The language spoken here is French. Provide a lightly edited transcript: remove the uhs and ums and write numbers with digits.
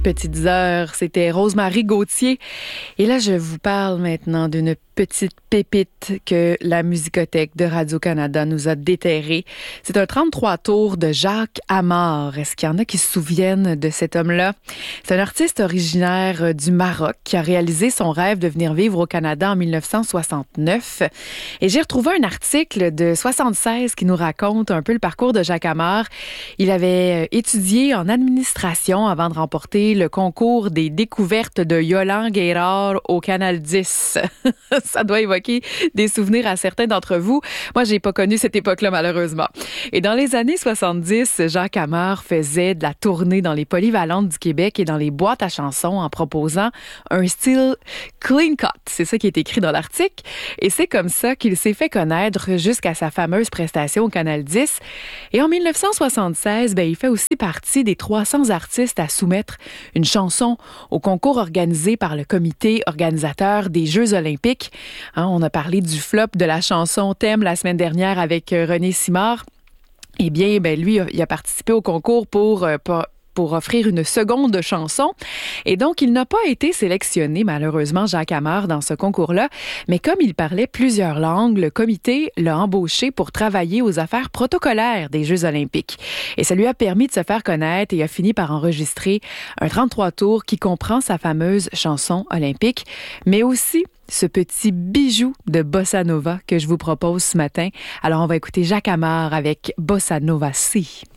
Petites heures, c'était Rosemary Gauthier. Et là, je vous parle maintenant d'une petite pépite que la Musicothèque de Radio-Canada nous a déterrée. C'est un 33 tours de Jacques Amar. Est-ce qu'il y en a qui se souviennent de cet homme-là? C'est un artiste originaire du Maroc qui a réalisé son rêve de venir vivre au Canada en 1969. Et j'ai retrouvé un article de 76 qui nous raconte un peu le parcours de Jacques Amar. Il avait étudié en administration avant de remporter le concours des découvertes de Yolande Guérard au Canal 10. Ça doit évoquer des souvenirs à certains d'entre vous. Moi, j'ai pas connu cette époque-là, malheureusement. Et dans les années 70, Jacques Amar faisait de la tournée dans les polyvalentes du Québec et dans les boîtes à chansons en proposant un style clean cut. C'est ça qui est écrit dans l'article. Et c'est comme ça qu'il s'est fait connaître jusqu'à sa fameuse prestation au Canal 10. Et en 1976, il fait aussi partie des 300 artistes à soumettre une chanson au concours organisé par le comité organisateur des Jeux olympiques. On a parlé du flop de la chanson Thème la semaine dernière avec René Simard. Eh bien, lui, il a participé au concours pour offrir une seconde chanson. Et donc, il n'a pas été sélectionné, malheureusement, Jacques Amar, dans ce concours-là. Mais comme il parlait plusieurs langues, le comité l'a embauché pour travailler aux affaires protocolaires des Jeux olympiques. Et ça lui a permis de se faire connaître et a fini par enregistrer un 33 tours qui comprend sa fameuse chanson olympique, mais aussi ce petit bijou de Bossa Nova que je vous propose ce matin. Alors, on va écouter Jacques Amar avec Bossa Nova C.